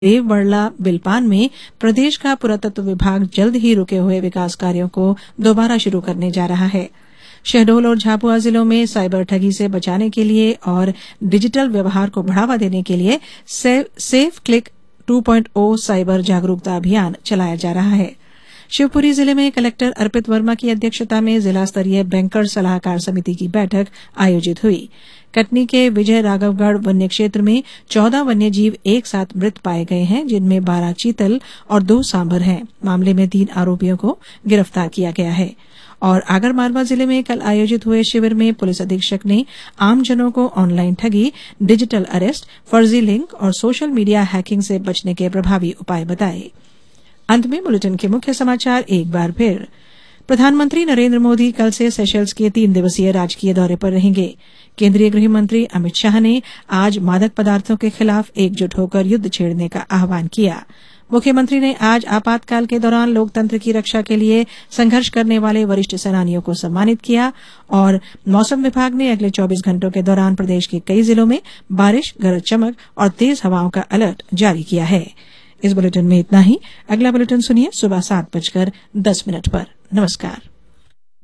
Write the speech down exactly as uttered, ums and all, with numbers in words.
देवबरला बिलपान में प्रदेश का पुरातत्व विभाग जल्द ही रुके हुए विकास कार्यों को दोबारा शुरू करने जा रहा है। शहडोल और झाबुआ जिलों में साइबर ठगी से बचाने के लिए और डिजिटल व्यवहार को बढ़ावा देने के लिए safe, safe click two point ओ साइबर जागरूकता अभियान चलाया जा रहा है। शिवपुरी जिले में कलेक्टर अर्पित वर्मा की अध्यक्षता में जिला स्तरीय बैंकर सलाहकार समिति की बैठक आयोजित हुई। कटनी के विजय राघवगढ़ वन्य क्षेत्र में चौदह वन्य जीव एक साथ मृत पाए गए हैं, जिनमें बारह चीतल और दो सांभर हैं। मामले में तीन आरोपियों को गिरफ्तार किया गया है। और आगरमालवा जिले में कल आयोजित हुए शिविर में पुलिस अधीक्षक ने आमजनों को ऑनलाइन ठगी, डिजिटल अरेस्ट, फर्जी लिंक और सोशल मीडिया हैकिंग से बचने के प्रभावी उपाय बताए। अंत में बुलेटिन के मुख्य समाचार एक बार फिर। प्रधानमंत्री नरेंद्र मोदी कल से सेशल्स के तीन दिवसीय राजकीय दौरे पर रहेंगे। केंद्रीय गृह मंत्री अमित शाह ने आज मादक पदार्थों के खिलाफ एकजुट होकर युद्ध छेड़ने का आह्वान किया। मुख्यमंत्री ने आज आपातकाल के दौरान लोकतंत्र की रक्षा के लिए संघर्ष करने वाले वरिष्ठ सेनानियों को सम्मानित किया। और मौसम विभाग ने अगले चौबीस घंटों के दौरान प्रदेश के कई जिलों में बारिश, गरज चमक और तेज हवाओं का अलर्ट जारी किया है। इस बुलेटिन में इतना ही। अगला बुलेटिन सुनिए सुबह सात बजकर दस मिनट पर। नमस्कार।